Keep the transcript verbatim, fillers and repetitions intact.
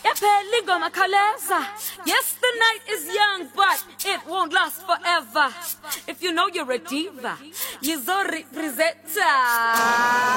Epeligo makaleza. Yes, the night is young, but it won't last forever. If you know you're a diva, you're so representa.